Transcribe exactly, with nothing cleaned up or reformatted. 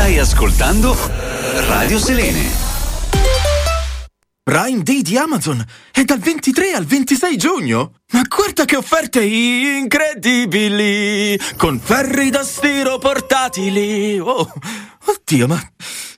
Stai ascoltando Radio Selene. Prime Day di Amazon è dal ventitré al ventisei giugno. Ma guarda che offerte incredibili! Con ferri da stiro portatili. Oh, oddio, ma